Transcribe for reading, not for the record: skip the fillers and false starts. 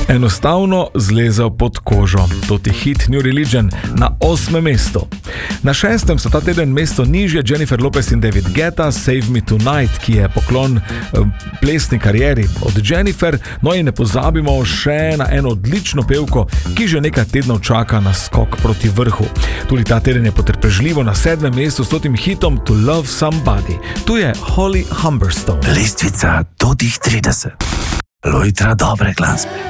enostavno zlezel pod kožo. To je hit New Religion na 8. mestu. Na 6. so ta teden mesto nižje Jennifer Lopez in David Guetta Save Me Tonight, ki je poklon plesni karieri od Jennifer, no in ne pozabimo še na eno odlično pevko, ki že nekaj tednov čaka na skok proti vrhu. Tudi ta teden je potrpežljivo na 7. mestu s tem hitom To Love Somebody. Tu je Holly Humberstone. Lestvica do tih 30. Lojtra dobre glasbe.